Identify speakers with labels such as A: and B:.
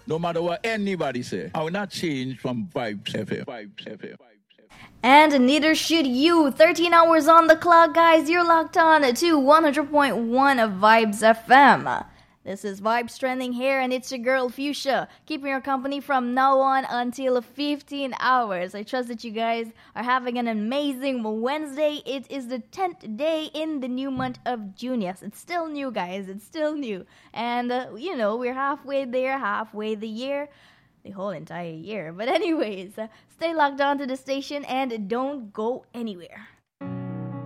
A: No matter what anybody say, I will not change from Vibes FM. Vibes FM.
B: And neither should you. 13 hours on the clock, guys. You're locked on to 100.1 of Vibes FM. This is Vibes Trending here, and it's your girl Fuchsia, keeping your company from now on until 15 hours. I trust that you guys are having an amazing Wednesday. It is the 10th day in the new month of June. Yes, it's still new, guys. It's still new. And, we're halfway there, halfway the year. The whole entire year. But anyways, stay locked on to the station and don't go anywhere.